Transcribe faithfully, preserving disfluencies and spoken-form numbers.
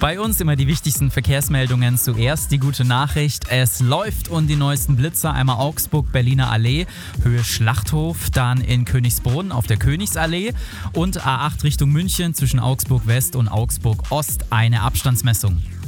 Bei uns immer die wichtigsten Verkehrsmeldungen. Zuerst die gute Nachricht, es läuft und die neuesten Blitzer. Einmal Augsburg, Berliner Allee, Höhe Schlachthof, dann in Königsbrunn auf der Königsallee und A acht Richtung München zwischen Augsburg West und Augsburg Ost eine Abstandsmessung.